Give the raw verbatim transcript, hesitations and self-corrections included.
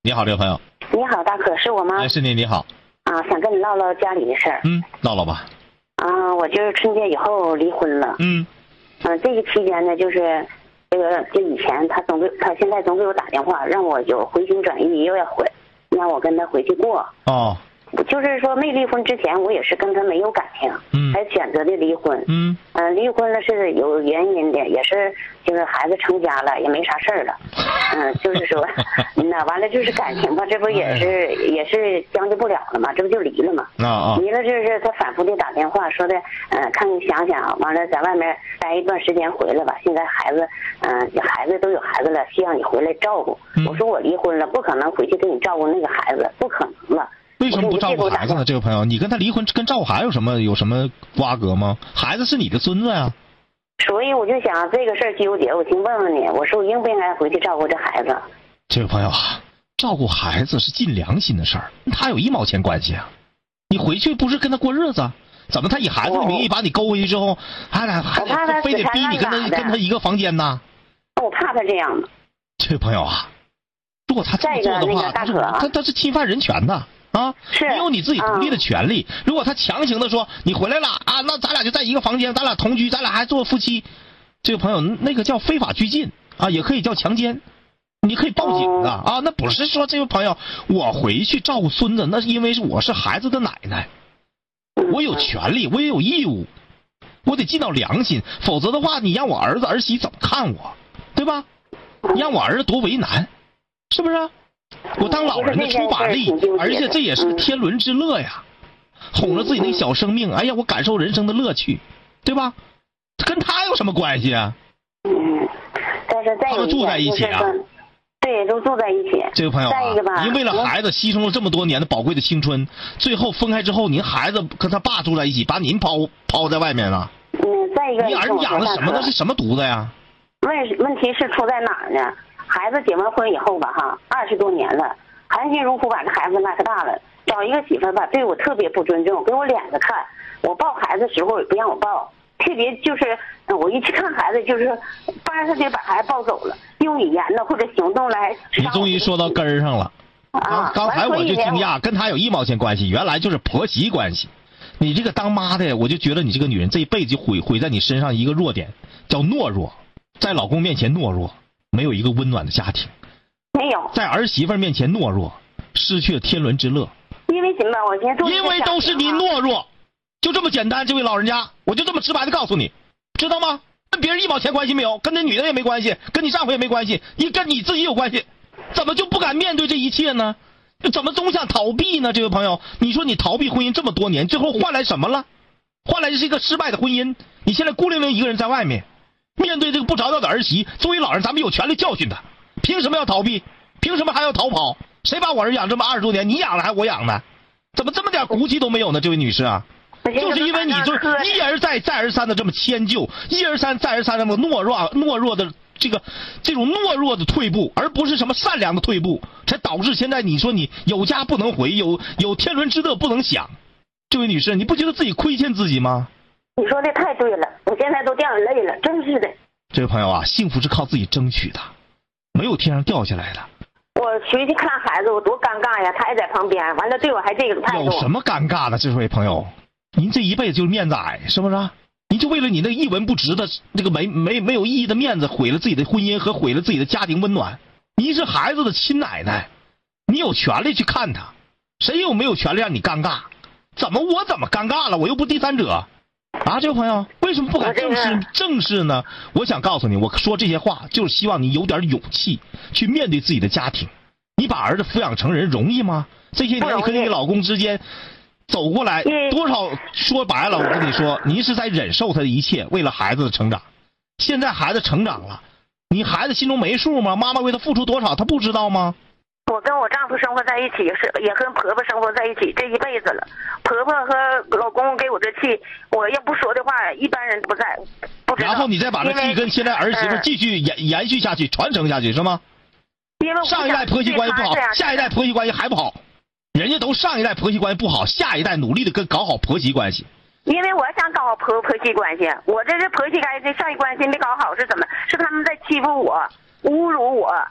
你好，这位朋友。 你好，大可，是我吗？ 哎，是你，你好。 啊，想跟你唠唠家里的事儿。 嗯，唠唠吧。 啊，我就是春节以后离婚了。 嗯。 嗯、呃，这个期间呢，就是这个就以前他总给他现在总给我打电话，让我有回心转意，又要回，让我跟他回去过。 哦。 就是说没离婚之前，我也是跟他没有感情， 嗯， 才选择的离婚。 嗯。 嗯、呃，离婚了是有原因的，也是就是孩子成家了，也没啥事儿了。嗯、呃，就是说，那完了就是感情吧，这不也是、哎、也是将就不了了嘛，这不就离了嘛。 啊啊。 离了就是他反复的打电话说的，嗯、呃，看你想想，完了在外面待一段时间回来吧。现在孩子，嗯、呃，孩子都有孩子了，希望你回来照顾。嗯、我说我离婚了，不可能回去给你照顾那个孩子，不可能了。 为什么不照顾孩子呢？这位朋友，你跟他离婚跟照顾孩子有什么有什么瓜葛吗？孩子是你的孙子呀。 所以我就想这个事儿纠结，我先问问你，我说我应不应该回去照顾这孩子？ 这位朋友啊，照顾孩子是尽良心的事儿，他有一毛钱关系啊？你回去不是跟他过日子？怎么他以孩子的名义把你勾回去之后，还得还得非得逼你跟他跟他一个房间呢？ 我怕他这样的。 这位朋友啊，如果他这么做的话，他是他他是侵犯人权的。啊， 是你有你自己独立的权利。嗯、如果他强行的说你回来了啊，那咱俩就在一个房间，咱俩同居，咱俩还做夫妻，这个朋友那个叫非法拘禁啊，也可以叫强奸，你可以报警的、嗯、啊。那不是说这位朋友我回去照顾孙子，那是因为我是孩子的奶奶，我有权利，我也有义务，我得尽到良心，否则的话，你让我儿子儿媳怎么看我，对吧？你让我儿子多为难，是不是？我当老人的出把力，而且这也是天伦之乐呀，哄着自己那小生命，哎呀，我感受人生的乐趣，对吧？跟他有什么关系啊？ 嗯，但是再他们住在一起啊？ 对，都住在一起。 这位朋友啊， 再一个吧， 您为了孩子牺牲了这么多年的宝贵的青春，最后分开之后，您孩子跟他爸住在一起，把您抛抛在外面了。 嗯，再一个， 你儿子养的什么？那是什么犊子呀？ 问问题是出在哪儿呢？孩子结完婚以后吧，哈，二十多年了，含辛茹苦把这孩子拉扯大了，找一个媳妇儿吧，对我特别不尊重，给我脸子看。我抱孩子的时候也不让我抱，特别就是我一去看孩子，就是巴着的把孩子抱走了，用语言呢或者行动来。 你终于说到根儿上了啊！刚才我就惊讶，跟他有一毛钱关系，原来就是婆媳关系。你这个当妈的，我就觉得你这个女人这一辈子就毁毁在你身上一个弱点，叫懦弱，在老公面前懦弱。没有一个温暖的家庭， 没有在儿媳妇面前懦弱，失去了天伦之乐。 因为什么？我先说， 因为都是你懦弱，就这么简单。这位老人家，我就这么直白的告诉你，知道吗？跟别人一毛钱关系没有，跟那女的也没关系，跟你丈夫也没关系，你跟你自己有关系，怎么就不敢面对这一切呢？怎么总想逃避呢？这位朋友，你说你逃避婚姻这么多年，最后换来什么了？换来的是一个失败的婚姻。你现在孤零零一个人在外面。面对这个不着调的儿媳，作为老人，咱们有权利教训他。凭什么要逃避？凭什么还要逃跑？谁把我儿养这么二十多年？你养的还是我养的？怎么这么点骨气都没有呢？这位女士啊，就是因为你就一而再、再而三的这么迁就，一而三、再而三这么懦弱、懦弱的这个这种懦弱的退步，而不是什么善良的退步，才导致现在你说你有家不能回，有有天伦之乐不能享。这位女士，你不觉得自己亏欠自己吗？ 你说的太对了，我现在都掉眼泪了，真是的。 这位朋友啊，幸福是靠自己争取的，没有天上掉下来的。 我回去看孩子，我多尴尬呀！他还在旁边，完了对我还这个态度。 有什么尴尬的？这位朋友，您这一辈子就是面子矮，是不是？您就为了你那一文不值的那个没没没有意义的面子，毁了自己的婚姻和毁了自己的家庭温暖。您是孩子的亲奶奶，你有权利去看他，谁有没有权利让你尴尬？怎么我怎么尴尬了？我又不第三者。啊，这位朋友，为什么不敢正视正视呢？我想告诉你，我说这些话就是希望你有点勇气去面对自己的家庭。你把儿子抚养成人容易吗？这些年你跟你老公之间走过来多少？说白了，我跟你说，您是在忍受他的一切，为了孩子的成长。现在孩子成长了，你孩子心中没数吗？妈妈为他付出多少，他不知道吗？ 我跟我丈夫生活在一起，是也跟婆婆生活在一起，这一辈子了。婆婆和老公给我这气，我要不说的话，一般人不在不知道。 然后你再把这气跟现在儿媳妇继续延、嗯、延续下去，传承下去，是吗？ 因为上一代婆媳关系不好，下一代婆媳关系还不好。人家都上一代婆媳关系不好，下一代努力的跟搞好婆媳关系。 因为我想搞好婆婆媳关系，我这是婆媳关系上一关系没搞好是怎么？是他们在欺负我，侮辱我。